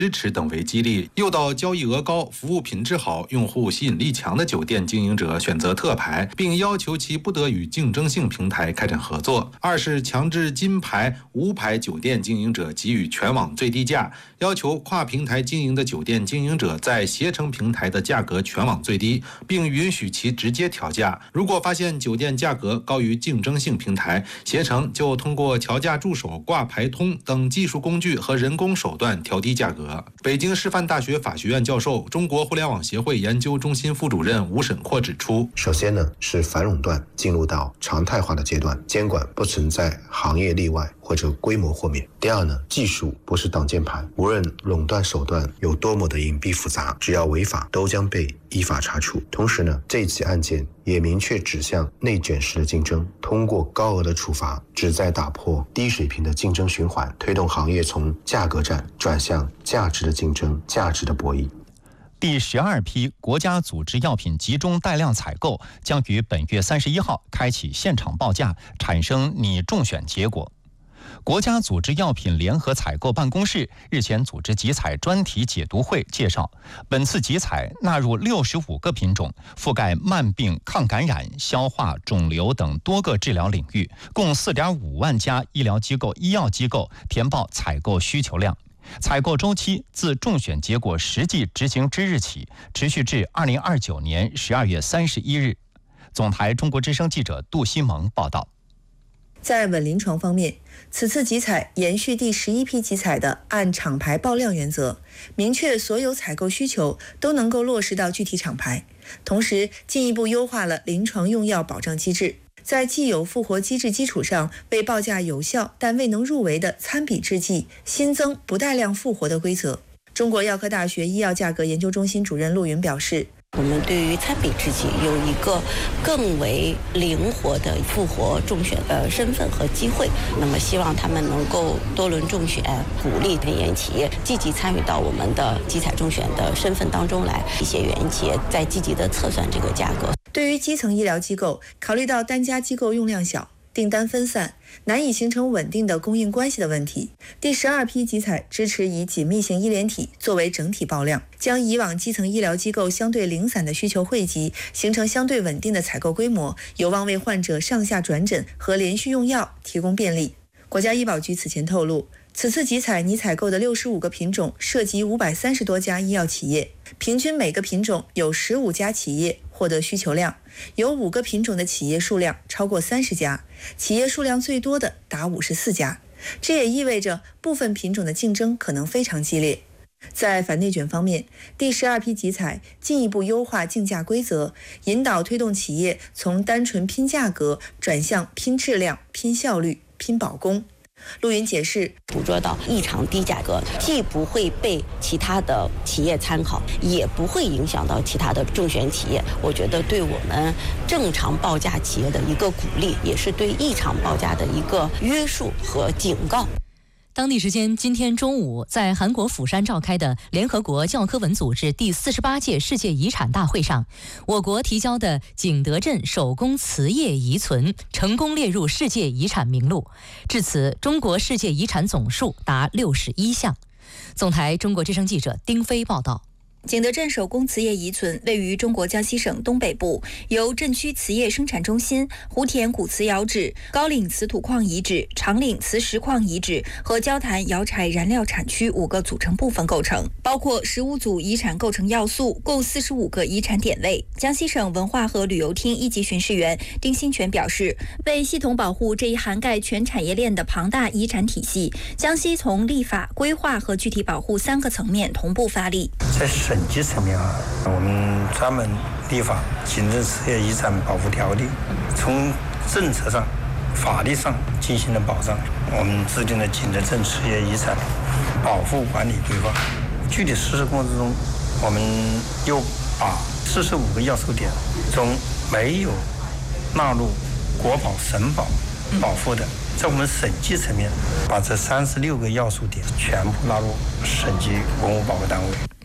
支持等为激励，诱导交易额高、服务品质好、用户吸引力强的酒店经营者选择特牌，并要求其不得与竞争性平台开展合作。二是强制金牌、无牌酒店经营者给予全网最低价，要求跨平台经营的酒店经营者在携程平台的价格全网最低，并允许其直接调价。如果发现酒店价格高于竞争性平台，携程就通过调价助手、挂牌通等技术工具和人工手段调低价格。北京师范大学法学院教授、中国互联网协会研究中心副主任吴沈阔指出， 首先呢是反垄断进入到常态化的阶段，监管不存在行业例外或者规模豁免。第二呢，技术不是挡箭牌，无论垄断手段有多么的隐蔽复杂，只要违法都将被依法查处。同时呢，这起案件也明确指向内卷式的竞争，通过高额的处罚旨在打破低水平的竞争循环，推动行业从价格战转向价值的竞争、价值的博弈。 第12批国家组织药品集中带量采购将于本月31号开启现场报价，产生拟中选结果。国家组织药品联合采购办公室日前组织集采专题解读会介绍，本次集采纳入65个品种，覆盖慢病、抗感染、消化、肿瘤等多个治疗领域，共4.5万家医疗机构、医药机构填报采购需求量。采购周期自中选结果实际执行之日起，持续至2029年12月31日。总台中国之声记者杜西蒙报道。 在稳临床方面，此次集采延续第11批集采的按厂牌报量原则，明确所有采购需求都能够落实到具体厂牌，同时进一步优化了临床用药保障机制，在既有复活机制基础上，为报价有效但未能入围的参比制剂新增不带量复活的规则。中国药科大学医药价格研究中心主任陆云表示， 我们对于参比制剂有一个更为灵活的复活中选的身份和机会，那么希望他们能够多轮中选，鼓励原研企业积极参与到我们的集采中选的身份当中来，一些原研企业在积极的测算这个价格。 对于基层医疗机构，考虑到单家机构用量小、订单分散，难以形成稳定的供应关系的问题，第12批集采支持以紧密型医联体作为整体报量，将以往基层医疗机构相对零散的需求汇集，形成相对稳定的采购规模，有望为患者上下转诊和连续用药提供便利。国家医保局此前透露，此次集采拟采购的65个品种涉及530多家医药企业，平均每个品种有15家企业获得需求量，有5个品种的企业数量超过30家，企业数量最多的达54家。这也意味着部分品种的竞争可能非常激烈。在反内卷方面，第12批集采进一步优化竞价规则，引导推动企业从单纯拼价格转向拼质量、拼效率、拼保供。陆云解释， 捕捉到异常低价格，既不会被其他的企业参考，也不会影响到其他的中选企业。我觉得对我们正常报价企业的一个鼓励，也是对异常报价的一个约束和警告。 当地时间今天中午，在韩国釜山召开的联合国教科文组织第48届世界遗产大会上，我国提交的景德镇手工瓷业遗存成功列入世界遗产名录。至此，中国世界遗产总数达61项。总台中国之声记者丁飞报道。 景德镇手工瓷业遗存位于中国江西省东北部，由镇区瓷业生产中心、湖田古瓷窑址、高岭瓷土矿遗址、长岭瓷石矿遗址和焦坛窑柴燃料产区5个组成部分构成，包括15组遗产构成要素，共45个遗产点位。江西省文化和旅游厅一级巡视员丁新全表示，为系统保护这一涵盖全产业链的庞大遗产体系，江西从立法、规划和具体保护3个层面同步发力。 在省级层面我们专门立法《景德镇瓷业遗产保护条例》，从政策上、法律上进行了保障。我们制定了景德镇瓷业遗产保护管理规划，具体实施过程中，我们又把45个要素点中没有纳入国保、省保保护的，在我们省级层面把这36个要素点全部纳入省级文物保护单位。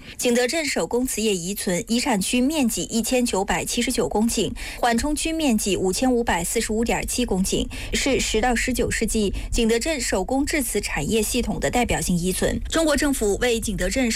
景德镇手工瓷业遗存遗产区面积1979公顷，缓冲区面积5545.7公顷，是10到19世纪景德镇手工制瓷产业系统的代表性遗存。中国政府为景德镇